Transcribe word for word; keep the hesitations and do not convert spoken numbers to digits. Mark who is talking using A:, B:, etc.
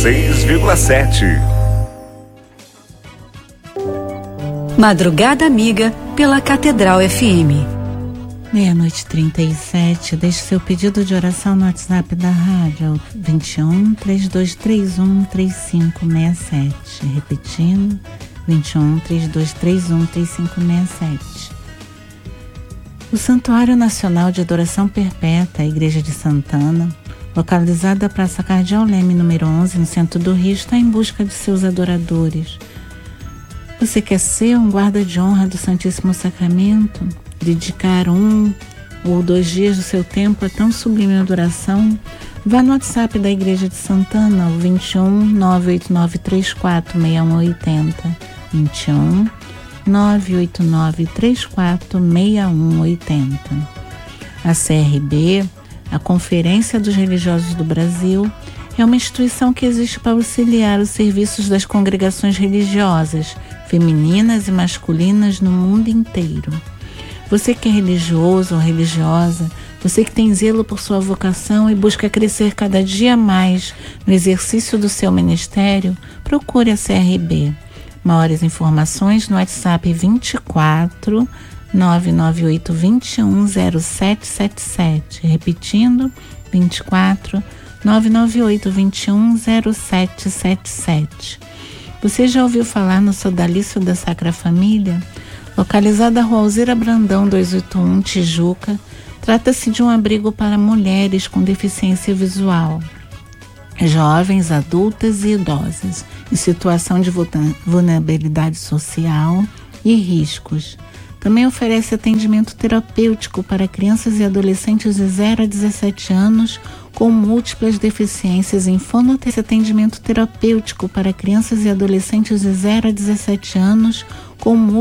A: seis vírgula sete.
B: Madrugada Amiga pela Catedral F M.
C: Meia-noite e trinta e sete. Deixe seu pedido de oração no WhatsApp da rádio, vinte e um, trinta e dois trinta e um, trinta e cinco sessenta e sete. Repetindo, vinte e um, trinta e dois trinta e um, trinta e cinco sessenta e sete. O Santuário Nacional de Adoração Perpétua, a Igreja de Santana, localizada na Praça Cardeal Leme, número onze, no centro do Rio, está em busca de seus adoradores. Você quer ser um guarda de honra do Santíssimo Sacramento? Dedicar um ou dois dias do seu tempo a tão sublime adoração? Vá no WhatsApp da Igreja de Santana, o vinte e um, nove oito nove três quatro seis um oito zero. vinte e um, nove oito nove três quatro seis um oito zero. A C R B, a Conferência dos Religiosos do Brasil, é uma instituição que existe para auxiliar os serviços das congregações religiosas, femininas e masculinas no mundo inteiro. Você que é religioso ou religiosa, você que tem zelo por sua vocação e busca crescer cada dia mais no exercício do seu ministério, procure a C R B. Maiores informações no WhatsApp vinte e quatro, nove nove oito dois um zero sete sete sete. Repetindo, vinte e quatro, nove nove oito dois um zero sete sete sete. Você já ouviu falar no Sodalício da Sacra Família? Localizada na Rua Alzira Brandão duzentos e oitenta e um, Tijuca, trata-se de um abrigo para mulheres com deficiência visual, jovens, adultas e idosas, em situação de vulnerabilidade social e riscos. Também oferece atendimento terapêutico para crianças e adolescentes de zero a dezessete anos com múltiplas deficiências em fonoterapia. Atendimento terapêutico para crianças e adolescentes de zero a dezessete anos com múltiplas